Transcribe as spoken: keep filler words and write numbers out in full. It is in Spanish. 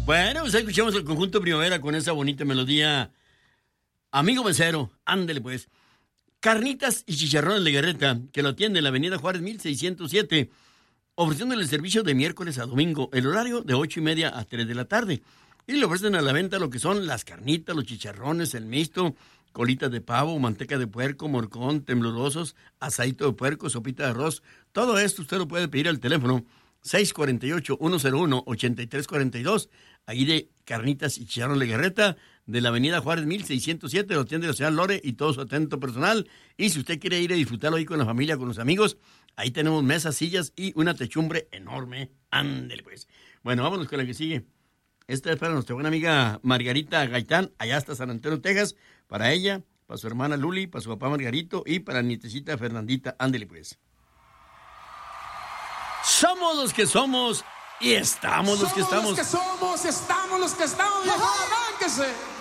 Bueno, pues escuchamos el conjunto Primavera con esa bonita melodía. Amigo mesero, ándele pues. Carnitas y chicharrones de Legarreta, que lo atiende en la avenida Juárez mil seiscientos siete, ofreciéndole el servicio de miércoles a domingo, el horario de ocho y media a tres de la tarde. Y le ofrecen a la venta lo que son las carnitas, los chicharrones, el mixto, colitas de pavo, manteca de puerco, morcón, temblorosos, asadito de puerco, sopita de arroz. Todo esto usted lo puede pedir al teléfono seis cuatro ocho, uno cero uno, ocho tres cuatro dos, ahí de Carnitas y Chicharrones Legarreta, de la avenida Juárez mil seiscientos siete, lo atiende la señora Lore y todo su atento personal. Y si usted quiere ir a disfrutarlo ahí con la familia, con los amigos, ahí tenemos mesas, sillas y una techumbre enorme. Ándele pues. Bueno, vámonos con la que sigue. Esta es para nuestra buena amiga Margarita Gaitán, allá hasta San Antonio, Texas, para ella, para su hermana Luli, para su papá Margarito y para la nietecita Fernandita. Ándele pues. Somos los que somos y estamos los que estamos. Somos los que somos, estamos los que estamos. ¡Arránquese!